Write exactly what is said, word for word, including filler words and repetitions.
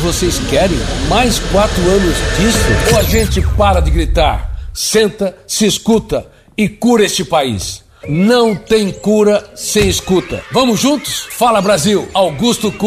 vocês querem? Mais quatro anos disso? Ou a gente para de gritar, senta, se escuta e cura este país? Não tem cura sem escuta. Vamos juntos? Fala, Brasil! Augusto Cu